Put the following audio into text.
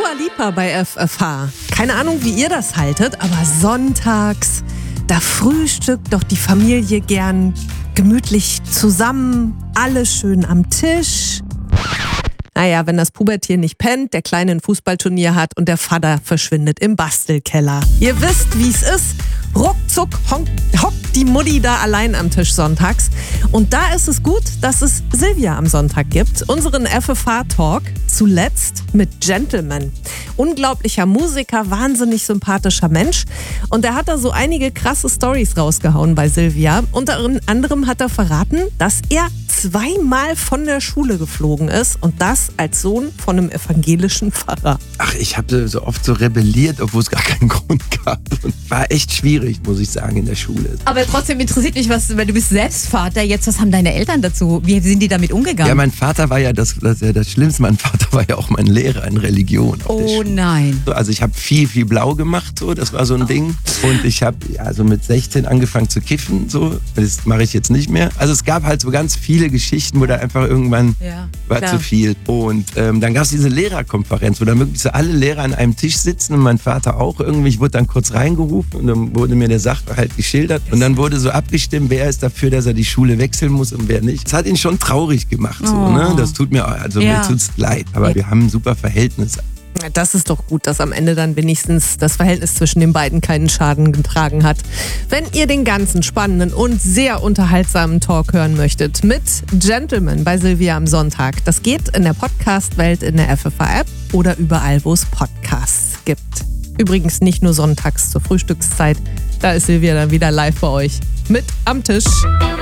Dua Lipa bei FFH. Keine Ahnung, wie ihr das haltet, aber sonntags, da frühstückt doch die Familie gern gemütlich zusammen, alle schön am Tisch. Naja, wenn das Pubertier nicht pennt, der Kleine ein Fußballturnier hat und der Vater verschwindet im Bastelkeller. Ihr wisst, wie es ist. Ruckzuck hockt die Mutti da allein am Tisch sonntags. Und da ist es gut, dass es Silvia am Sonntag gibt. Unseren FFH-Talk zuletzt mit Gentleman. Unglaublicher Musiker, wahnsinnig sympathischer Mensch. Und er hat da so einige krasse Storys rausgehauen bei Silvia. Unter anderem hat er verraten, dass er 2-mal von der Schule geflogen ist und das als Sohn von einem evangelischen Pfarrer. Ach, ich habe so oft so rebelliert, obwohl es gar keinen Grund gab. Und war echt schwierig, muss ich sagen, in der Schule. Aber trotzdem interessiert mich was, weil du bist selbst Vater. Jetzt, was haben deine Eltern dazu? Wie sind die damit umgegangen? Ja, mein Vater war ja das Schlimmste. Mein Vater war ja auch mein Lehrer in Religion. Oh nein. Also ich habe viel blau gemacht, so, das war so ein Ding. Und ich habe also mit 16 angefangen zu kiffen, so. Das mache ich jetzt nicht mehr. Also es gab halt so ganz viele Geschichten, wo da einfach irgendwann war zu viel. Und dann gab es diese Lehrerkonferenz, wo dann wirklich so alle Lehrer an einem Tisch sitzen und mein Vater auch irgendwie. Ich wurde dann kurz reingerufen und dann wurde mir der Sachverhalt geschildert. Und dann wurde so abgestimmt, wer ist dafür, dass er die Schule wechseln muss und wer nicht. Das hat ihn schon traurig gemacht. So, ne? Das tut mir, also mir tut's leid. Aber wir haben ein super Verhältnis. Das ist doch gut, dass am Ende dann wenigstens das Verhältnis zwischen den beiden keinen Schaden getragen hat. Wenn ihr den ganzen spannenden und sehr unterhaltsamen Talk hören möchtet mit Gentleman bei Silvia am Sonntag, das geht in der Podcast-Welt, in der FFH-App oder überall, wo es Podcasts gibt. Übrigens nicht nur sonntags zur Frühstückszeit, da ist Silvia dann wieder live bei euch mit am Tisch.